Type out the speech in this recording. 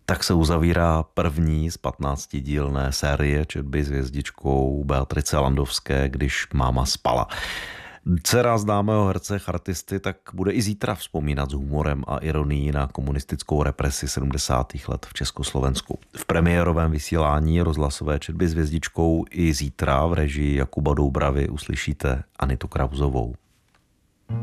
Tak se uzavírá první z 15dílné série četby s hvězdičkou Beatrice Landovské, Když máma spala. Dcera známého herce chartisty tak bude i zítra vzpomínat s humorem a ironií na komunistickou represi 70. let v Československu. V premiérovém vysílání rozhlasové četby s hvězdičkou i zítra v režii Jakuba Doubravy uslyšíte Anitu Krauzovou.